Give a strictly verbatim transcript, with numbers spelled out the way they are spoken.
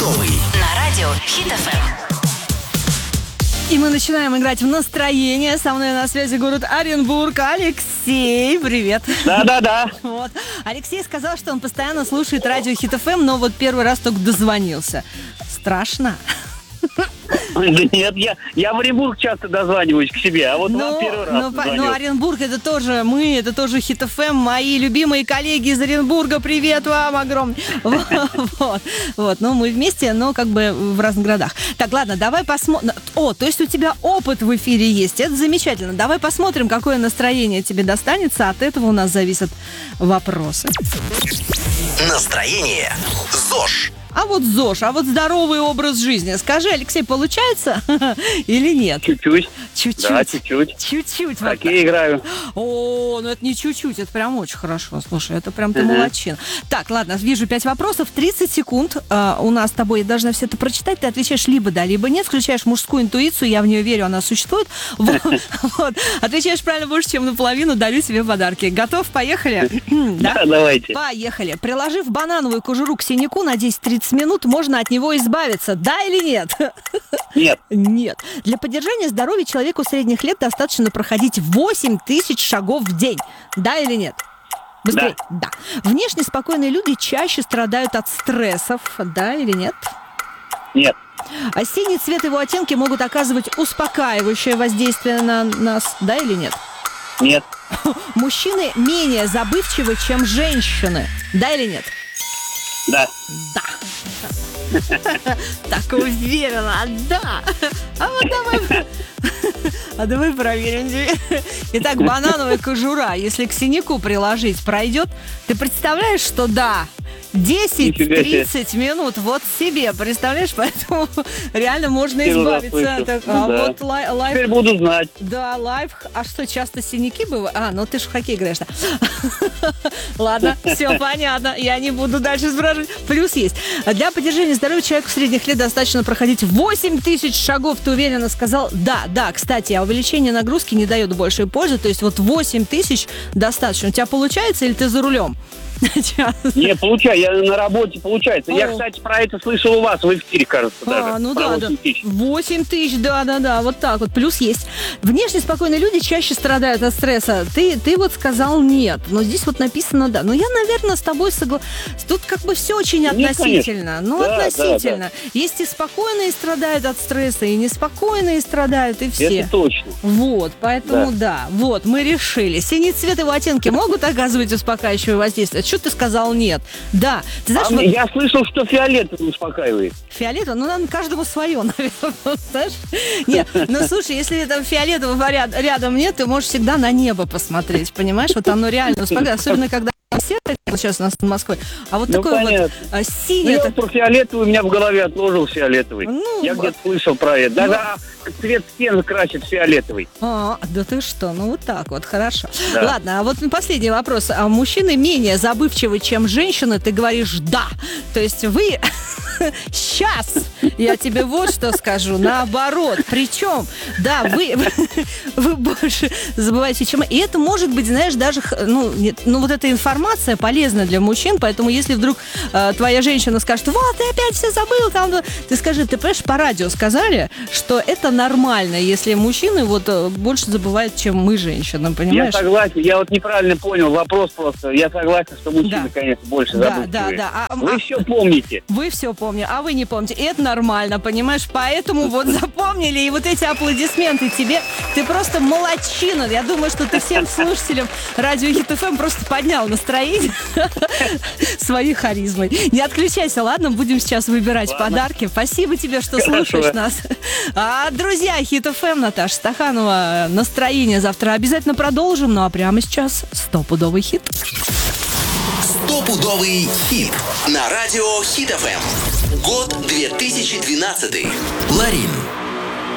Стопудовый. На радио Хит эф эм. И мы начинаем играть в настроение. Со мной на связи город Оренбург. Алексей, привет. Да-да-да. Вот. Алексей сказал, что он постоянно слушает радио Хит эф эм, но вот первый раз только дозвонился. Страшно? Да нет, я, я в Оренбург часто дозваниваюсь к себе, а вот ну, вам первый раз ну, ну, Оренбург это тоже мы, это тоже Хит эф эм, мои любимые коллеги из Оренбурга, привет вам огромный. Вот, вот, ну мы вместе, но как бы в разных городах. Так, ладно, давай посмотрим. О, то есть у тебя опыт в эфире есть, это замечательно. Давай посмотрим, какое настроение тебе достанется, от этого у нас зависят вопросы. Настроение. ЗОЖ. А вот ЗОЖ, а вот здоровый образ жизни. Скажи, Алексей, получается или нет? Чуть-чуть. Чуть-чуть. Да, чуть-чуть. Чуть-чуть. В хоккей играю. О, ну это не чуть-чуть, это прям очень хорошо. Слушай, это прям ты uh-huh. молодчина. Так, ладно, вижу пять вопросов. тридцать секунд а, у нас с тобой. Я должна все это прочитать. Ты отвечаешь либо да, либо нет. Включаешь мужскую интуицию. Я в нее верю, она существует. Вот. Отвечаешь правильно больше, чем наполовину. Дарю тебе подарки. Готов? Поехали? Да, давайте. Поехали. Приложив банановую кожуру к синяку на десять-тридцать минут, можно от него избавиться. Да или нет? Нет. Нет. Для поддержания здоровья человеку средних лет достаточно проходить восемь тысяч шагов в день. Да или нет? Быстрее. Да. да. Внешне спокойные люди чаще страдают от стрессов. Да или нет? Нет. А синий цвет и его оттенки могут оказывать успокаивающее воздействие на нас. Да или нет? Нет. Мужчины менее забывчивы, чем женщины. Да или нет? Да. Да. Так уверенно, да. А вот давай, а давай проверим. Итак, банановая кожура, если к синяку приложить, пройдет. Ты представляешь, что да? десять-тридцать минут, вот себе, представляешь, поэтому реально можно избавиться. Так, а да. вот лай, лайф... Теперь буду знать. Да, лайф. А что, часто синяки бывают? А, ну ты же в хоккей играешь. Да? Ладно, все понятно, я не буду дальше спрашивать. Плюс есть. Для поддержания здоровья человеку средних лет достаточно проходить восемь тысяч шагов, ты уверенно сказал. Да, да, кстати, а увеличение нагрузки не дает большей пользы, то есть вот восемь тысяч достаточно. У тебя получается или ты за рулем? Не, получаю, я на работе, получается. О. Я, кстати, про это слышал у вас в эфире, кажется, а, даже. Ну про да, да. восемь тысяч. восемь тысяч, да-да-да, вот так вот. Плюс есть. Внешне спокойные люди чаще страдают от стресса. Ты, ты вот сказал нет, но здесь вот написано да. Но я, наверное, с тобой согласна. Тут как бы все очень относительно. Нет, ну, да, относительно. Да, да. Есть и спокойные страдают от стресса, и неспокойные страдают, и все. Это точно. Вот, поэтому да. да. Вот, мы решили. Синий цвет и его оттенки могут оказывать успокаивающее воздействие? Что ты сказал нет? Да. Ты знаешь, а вот... Я слышал, что фиолетовый успокаивает. Фиолетовый? Ну, наверное, каждому свое, наверное. Знаешь? Нет, ну, слушай, если там фиолетового ряд, рядом нет, ты можешь всегда на небо посмотреть, понимаешь? Вот оно реально успокаивает. Особенно, когда серый, сейчас у нас в Москве, а вот ну, такой понятно. вот а, синий... Ну, это... я про фиолетовый у меня в голове отложил фиолетовый. Ну, я где-то слышал про это. Даже ну... цвет стен красит фиолетовый. А, да ты что? Ну, вот так вот, хорошо. Да. Ладно, а вот последний вопрос. А мужчины менее забывчивы, чем женщины? Ты говоришь «да». То есть вы... Сейчас я тебе вот что скажу. Наоборот. Причем, да, вы, вы больше забываете, чем... И это может быть, знаешь, даже... Ну, нет, ну вот эта информация полезна для мужчин, поэтому если вдруг э, твоя женщина скажет, вот, ты опять все забыл, там... Ты скажи, ты понимаешь, по радио сказали, что это нормально, если мужчины вот больше забывают, чем мы, женщины, понимаешь? Я согласен. Я вот неправильно понял вопрос просто. Я согласен, что мужчины, да. конечно, больше да, забывчивые. Да, да, да. Вы а, все помните. Вы все помните, а вы не помните. И это нормально, понимаешь? Поэтому вот запомнили, и вот эти аплодисменты тебе. Ты просто молодчина. Я думаю, что ты всем слушателям радио Хит эф эм просто поднял настроение своей харизмой. Не отключайся, ладно? Будем сейчас выбирать ладно. подарки. Спасибо тебе, что Хорошо. слушаешь нас. А, друзья, Хит эф эм, Наташа Стаханова. Настроение завтра обязательно продолжим. Ну а прямо сейчас стопудовый хит. Стопудовый хит на радио Хит эф эм. Год две тысячи двенадцатый. Ларин.